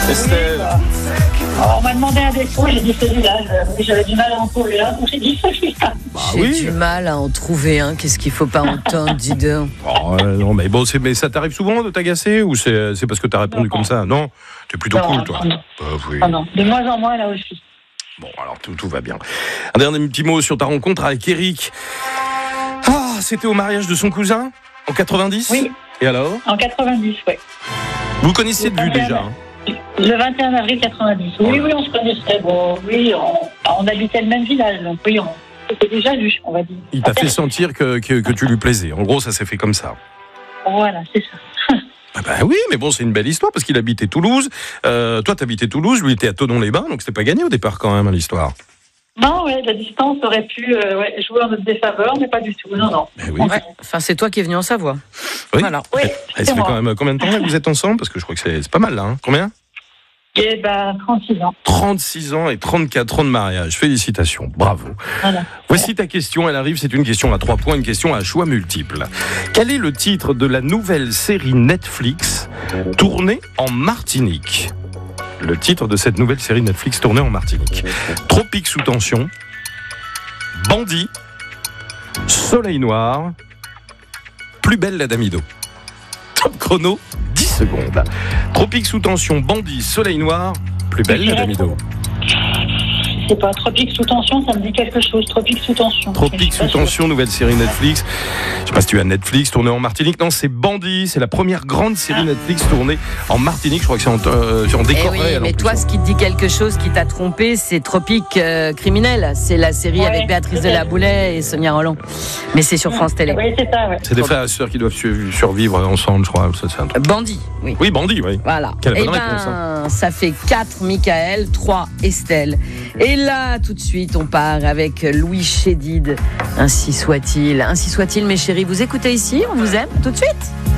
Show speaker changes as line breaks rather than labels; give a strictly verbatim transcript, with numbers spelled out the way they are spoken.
Estelle.
Bah. Alors, on m'a demandé un défaut, j'ai dit celui-là. J'avais du mal à en trouver un, donc j'ai dit celui-là.
Bah,
J'ai
oui.
du mal à en trouver un. Qu'est-ce qu'il faut pas entendre, dis donc.
Oh, euh, non, mais bon, c'est, mais ça t'arrive souvent de t'agacer ou c'est, c'est parce que t'as répondu
Non.
comme ça? Non, t'es plutôt
Non,
cool, toi.
non.
Bah, oui.
Ah non, de moins en moins là aussi.
Bon, alors tout, tout va bien. Un dernier petit mot sur ta rencontre avec Eric. Ah, c'était au mariage de son cousin en quatre-vingt-dix.
Oui.
Et alors?
En quatre-vingt-dix, oui.
Vous le connaissiez de vue
vingt et un
déjà, hein?
Le vingt et un avril quatre-vingt-dix. Oui, oui, on se connaissait. Bon, oui, on, on habitait le même village, donc oui, on s'était déjà vu, on va dire.
Il t'a fait sentir que, que, que tu lui plaisais. En gros, ça s'est fait comme ça.
Voilà, c'est ça.
Ah ben oui, mais bon, c'est une belle histoire parce qu'il habitait Toulouse. Euh, toi, t'habitais Toulouse, lui était à Thonon-les-Bains, donc c'était pas gagné au départ quand même, l'histoire.
Non, ouais, la distance aurait pu euh, ouais, jouer en notre défaveur, mais pas du tout. Non, non.
Ben oui.
Ouais. Enfin, c'est toi qui es venu en Savoie.
Oui.
Voilà.
Oui,
Et
c'est
ça fait
moi.
quand même combien de temps là que vous êtes ensemble? Parce que je crois que c'est, c'est pas mal là, hein. Combien?
Et ben, trente-six ans.
trente-six ans et trente-quatre ans de mariage. Félicitations, bravo.
Voilà.
Voici ta question, elle arrive, c'est une question à trois points, une question à choix multiples. Quel est le titre de la nouvelle série Netflix tournée en Martinique? Le titre de cette nouvelle série Netflix tournée en Martinique. Tropique sous tension, Bandit, Soleil noir, Plus belle la Damido. Top chrono, dix secondes. Tropique sous tension, Bandit, Soleil noir, Plus belle la Damido.
C'est pas Tropique sous tension, ça me dit quelque chose. Tropique sous tension.
Tropique
Je suis
sous
pas
tension, nouvelle série Netflix. Je sais pas si tu as Netflix, tournée en Martinique. Non, c'est Bandit, c'est la première grande série Netflix tournée en Martinique. Je crois que c'est en, euh, en décor
Eh oui,
réel, en
mais
plus,
toi,
hein.
ce qui te dit quelque chose, qui t'a trompé, c'est Tropique euh, criminel. C'est la série
Ouais,
avec Béatrice
peut-être.
Delaboulet et Sonia Rolland. Mais c'est sur France Télé.
Oui, c'est ça, ouais.
C'est des frères et sœurs qui doivent su- survivre ensemble, je crois. Ça, c'est un truc.
Bandit, oui.
Oui, Bandit, oui.
Voilà.
Quelle
Eh
bonne
ben,
réponse, hein.
ça fait quatre Michael, trois Estelle. Et là, tout de suite, on part avec Louis Chédid. Ainsi soit-il. Ainsi soit-il, mes chéris. Vous écoutez ici, on vous aime. Tout de suite.